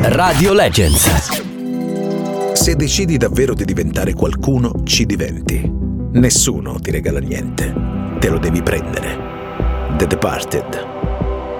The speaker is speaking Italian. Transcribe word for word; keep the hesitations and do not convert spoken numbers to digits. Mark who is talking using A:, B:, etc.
A: Radio Legends.
B: Se decidi davvero di diventare qualcuno, ci diventi. Nessuno ti regala niente. Te lo devi prendere. The Departed.